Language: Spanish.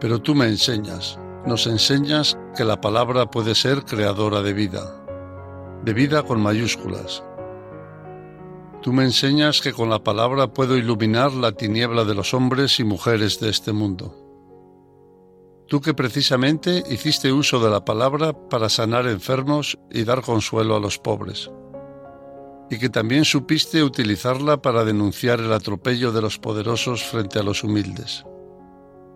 Pero tú me enseñas, nos enseñas que la palabra puede ser creadora de vida con mayúsculas. Tú me enseñas que con la palabra puedo iluminar la tiniebla de los hombres y mujeres de este mundo. Tú que precisamente hiciste uso de la palabra para sanar enfermos y dar consuelo a los pobres, y que también supiste utilizarla para denunciar el atropello de los poderosos frente a los humildes.